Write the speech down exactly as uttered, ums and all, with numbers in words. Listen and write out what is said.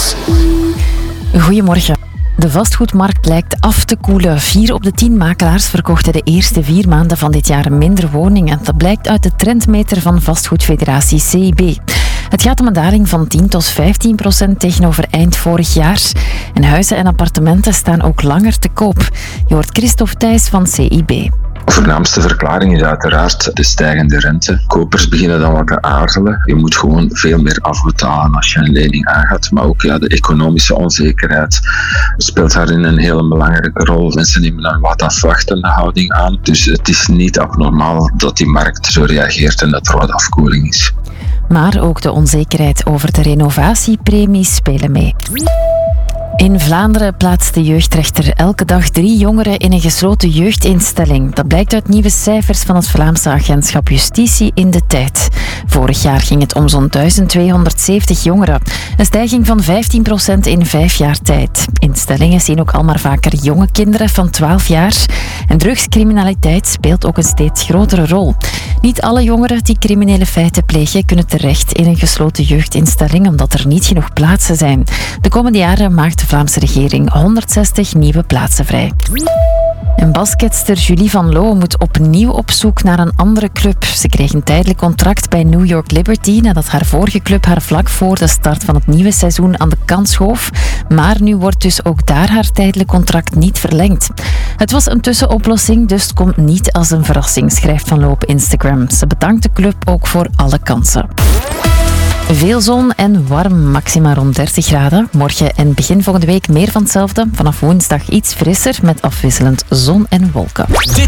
Nieuws. Goedemorgen. De vastgoedmarkt lijkt af te koelen. Vier op de tien makelaars verkochten de eerste vier maanden van dit jaar minder woningen. Dat blijkt uit de trendmeter van vastgoedfederatie C I B. Het gaat om een daling van tien tot vijftien procent tegenover eind vorig jaar. En huizen en appartementen staan ook langer te koop. Je hoort Christophe Thijs van C I B. De voornaamste verklaring is uiteraard de stijgende rente. Kopers beginnen dan wat te aarzelen. Je moet gewoon veel meer afbetalen als je een lening aangaat. Maar ook ja, de economische onzekerheid speelt daarin een hele belangrijke rol. Mensen nemen een wat afwachtende houding aan. Dus het is niet abnormaal dat die markt zo reageert en dat er wat afkoeling is. Maar ook de onzekerheid over de renovatiepremies spelen mee. In Vlaanderen plaatst de jeugdrechter elke dag drie jongeren in een gesloten jeugdinstelling. Dat blijkt uit nieuwe cijfers van het Vlaamse agentschap Justitie in de Tijd. Vorig jaar ging het om zo'n duizend tweehonderdzeventig jongeren. Een stijging van vijftien procent in vijf jaar tijd. Instellingen zien ook al maar vaker jonge kinderen van twaalf jaar. En drugscriminaliteit speelt ook een steeds grotere rol. Niet alle jongeren die criminele feiten plegen kunnen terecht in een gesloten jeugdinstelling omdat er niet genoeg plaatsen zijn. De komende jaren maakt de Vlaamse regering honderdzestig nieuwe plaatsen vrij. En basketster Julie van Loo moet opnieuw op zoek naar een andere club. Ze kreeg een tijdelijk contract bij New York Liberty nadat haar vorige club haar vlak voor de start van het nieuwe seizoen aan de kant schoof. Maar nu wordt dus ook daar haar tijdelijk contract niet verlengd. Het was een tussenoplossing, dus het komt niet als een verrassing, schrijft Van Loo op Instagram. Ze bedankt de club ook voor alle kansen. Veel zon en warm, maxima rond dertig graden. Morgen en begin volgende week meer van hetzelfde. Vanaf woensdag iets frisser met afwisselend zon en wolken.